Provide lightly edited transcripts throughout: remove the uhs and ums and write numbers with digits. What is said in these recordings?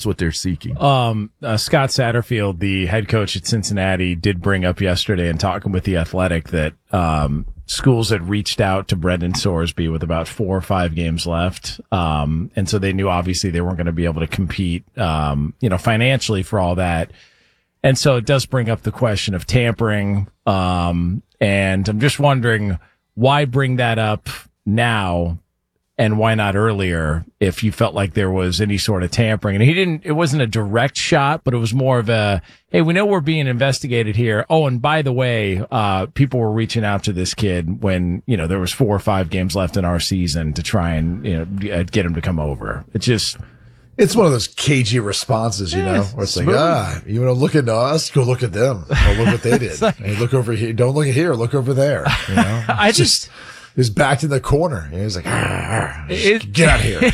what they're seeking. Scott Satterfield, the head coach at Cincinnati, did bring up yesterday in talking with The Athletic that schools had reached out to Brendan Sorsby with about 4 or 5 games left. And so they knew obviously they weren't going to be able to compete, financially for all that. And so it does bring up the question of tampering. And I'm just wondering, why bring that up now? And why not earlier if you felt like there was any sort of tampering? And it wasn't a direct shot, but it was more of a, hey, we know we're being investigated here. Oh, and by the way, people were reaching out to this kid when, there was 4 or 5 games left in our season to try and, get him to come over. It's one of those cagey responses, where it's like, you want to look at us? Go look at them. Or look what they did. Hey, look over here. Don't look at here. Look over there. He's backed in the corner. And he's like, get out of here.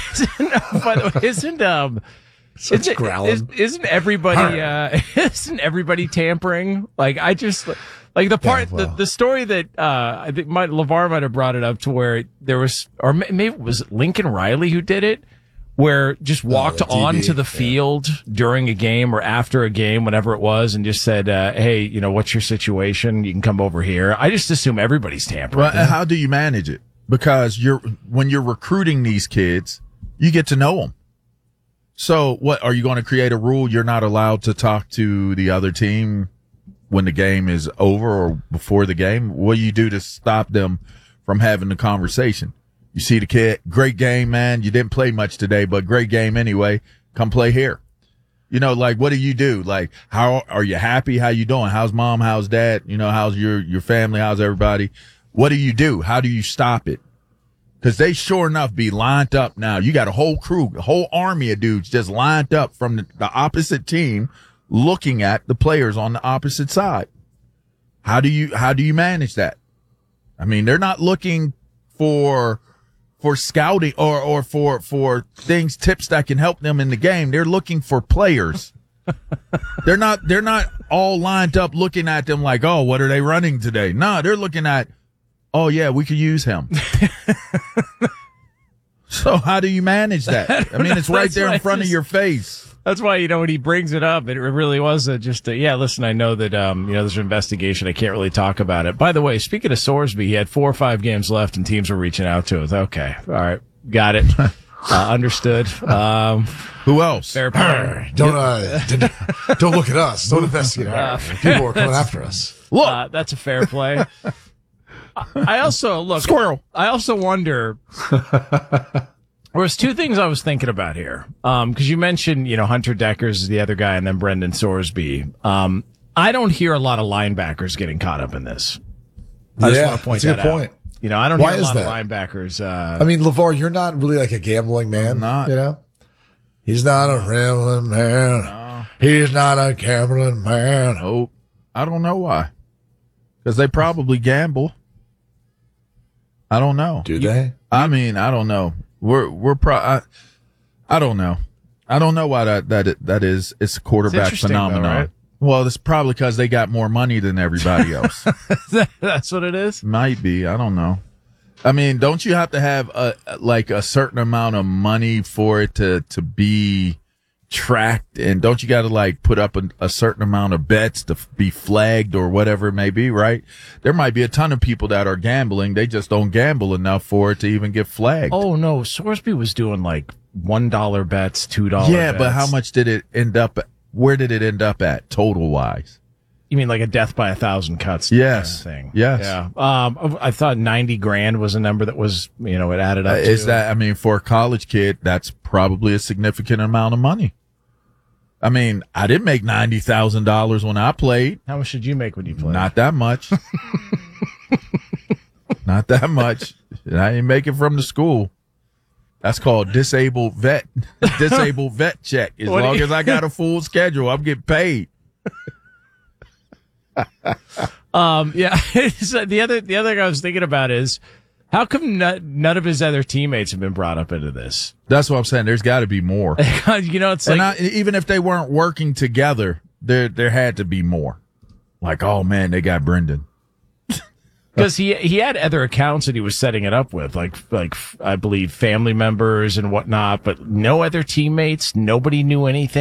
Isn't everybody tampering? Like, the part, the story that, I think LeVar might have brought it up to where there was, or maybe it was Lincoln Riley who did it, where just walked onto the field during a game or after a game, whenever it was, and just said, hey, what's your situation? You can come over here. I just assume everybody's tampering. Well, how do you manage it? Because when you're recruiting these kids, you get to know them. So what, are you going to create a rule you're not allowed to talk to the other team when the game is over or before the game? What do you do to stop them from having the conversation? You see the kid, great game, man. You didn't play much today, but great game anyway. Come play here. What do you do? Like, how are you happy? How you doing? How's mom? How's dad? How's your family? How's everybody? What do you do? How do you stop it? Cause they sure enough be lined up now. You got a whole crew, a whole army of dudes just lined up from the opposite team looking at the players on the opposite side. How do you manage that? I mean, they're not looking for scouting or for tips that can help them in the game. They're looking for players. They're not all lined up looking at them like, oh, what are they running today? No, they're looking at, oh yeah, we could use him. So how do you manage that? I mean, it's right there in front of your face. That's why, when he brings it up, it really was listen, I know that, there's an investigation. I can't really talk about it. By the way, speaking of Sorsby, he had 4 or 5 games left and teams were reaching out to us. Okay. All right. Got it. Understood. Who else? Fair play. Don't look at us. Don't investigate. People are coming after us. Look. That's a fair play. I also Squirrel. I also wonder, there was 2 things I was thinking about here. Cause you mentioned, Hunter Deckers is the other guy and then Brendan Sorsby. I don't hear a lot of linebackers getting caught up in this. I just want to point that out. Point. I don't hear a lot of linebackers. I mean, LeVar, you're not really like a gambling man. I'm not. He's not a gambling man. No. He's not a gambling man. Oh, I don't know why. Cause they probably gamble. I don't know. Do they? I mean, I don't know. I don't know. I don't know why that is. It's a quarterback phenomenon. Though, right? Well, it's probably because they got more money than everybody else. That's what it is? Might be. I don't know. I mean, don't you have to have a certain amount of money for it to be tracked? And don't you got to put up a certain amount of bets to be flagged or whatever it may be, right? There might be a ton of people that are gambling. They just don't gamble enough for it to even get flagged. Oh no. Sorsby was doing $1 bets, $2 Yeah, bets. but how much did it end up? Where did it end up at total wise? You mean like a death by 1,000 cuts? Yes. Kind of thing. Yes. Yeah. I thought 90 grand was a number that was, it added up. Is that, I mean, for a college kid, that's probably a significant amount of money. I mean, I didn't make $90,000 when I played. How much did you make when you played? Not that much. Not that much. I didn't make it from the school. That's called disabled vet check. As long as I got a full schedule, I'm getting paid. Yeah. The other thing I was thinking about is, how come none of his other teammates have been brought up into this? That's what I'm saying. There's got to be more. It's even if they weren't working together, there had to be more. Like, oh man, they got Brendan. Because he had other accounts that he was setting it up with, like I believe family members and whatnot, but no other teammates. Nobody knew anything.